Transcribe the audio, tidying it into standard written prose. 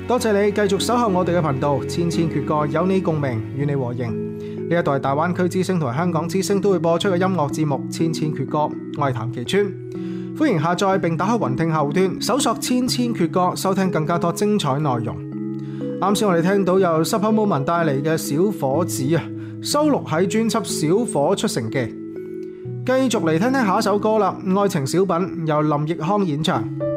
多謝你繼續守候我哋嘅頻道，千千闕歌有你共鳴，與你和應。呢一度係大灣區之聲同埋香港之聲都會播出嘅音樂節目《千千闕歌》，我係譚其川，歡迎下載並打開雲聽客戶端，搜索千千闕歌，收聽更加多精彩內容。啱先我哋聽到由 Supper Moment 帶嚟嘅小伙子啊，收錄喺專輯《小伙出城記》。繼續嚟聽聽下一首歌啦，《愛情小品》由林奕匡演唱。